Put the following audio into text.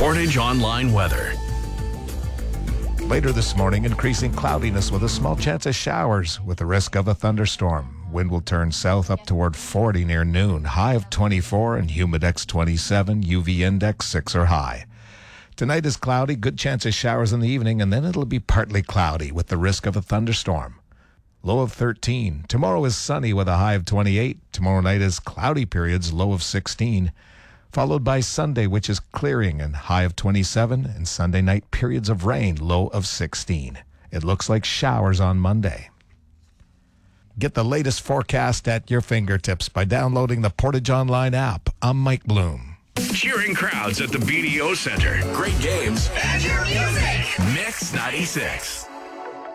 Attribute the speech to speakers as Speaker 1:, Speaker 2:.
Speaker 1: Portage Online weather.
Speaker 2: Later this morning, increasing cloudiness with a small chance of showers with the risk of a thunderstorm. Wind will turn south up toward 40 near noon. High of 24 and humidex 27. UV index 6 or high. Tonight is cloudy, good chance of showers in the evening, and then it'll be partly cloudy with the risk of a thunderstorm. Low of 13. Tomorrow is sunny with a high of 28. Tomorrow night is cloudy periods, low of 16. Followed by Sunday, which is clearing and high of 27. And Sunday night periods of rain, low of 16. It looks like showers on Monday. Get the latest forecast at your fingertips by downloading the Portage Online app. I'm Mike Bloom.
Speaker 1: Cheering crowds at the BDO Center. Great games. And your music. Mix 96.